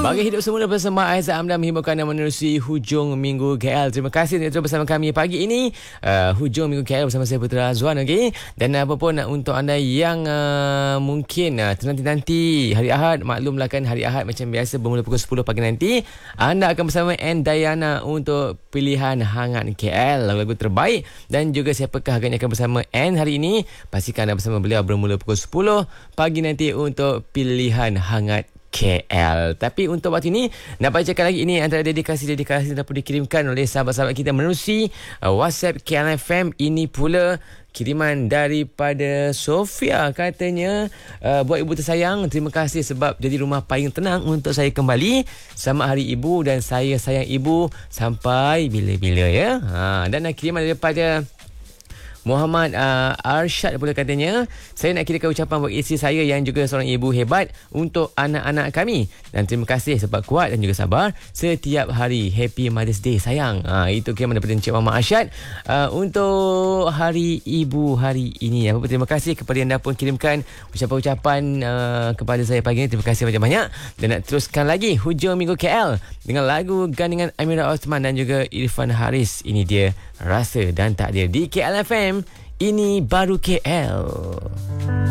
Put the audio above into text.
Bagi hidup semula bersama Aizat Hamdan menghiburkan dan menerusi hujung minggu KL. Terima kasih untuk bersama kami pagi ini. Hujung minggu KL bersama saya Putra Azwan, okey. Dan apa pun untuk anda yang mungkin nanti hari Ahad, maklumlah kan hari Ahad macam biasa bermula pukul 10 pagi nanti, anda akan bersama N Dayana untuk pilihan hangat KL, lagu-lagu terbaik. Dan juga siapakah agaknya akan bersama N hari ini? Pastikan anda bersama beliau bermula pukul 10 pagi nanti untuk pilihan hangat KL. Tapi untuk waktu ini nak bacakan lagi ini antara dedikasi-dedikasi yang dapat dikirimkan oleh sahabat-sahabat kita menerusi WhatsApp KL FM. Ini pula kiriman daripada Sofia, katanya buat ibu tersayang, terima kasih sebab jadi rumah paling tenang untuk saya kembali. Selamat Hari Ibu dan saya sayang ibu sampai bila-bila ya. Dan kiriman daripada Muhammad Arsyad pula, katanya saya nak kirakan ucapan buat isteri saya yang juga seorang ibu hebat untuk anak-anak kami, dan terima kasih sebab kuat dan juga sabar setiap hari. Happy Mother's Day sayang. Itu kiriman daripada Encik Muhammad Arsyad untuk Hari Ibu hari ini. Apa pun terima kasih kepada yang dah pun kirimkan ucapan-ucapan kepada saya pagi ini. Terima kasih banyak-banyak. Dan nak teruskan lagi hujung minggu KL dengan lagu gandingan Amira Osman dan juga Irfan Haris. Ini dia Rasa dan Takdir di KL FM. Ini baru KL.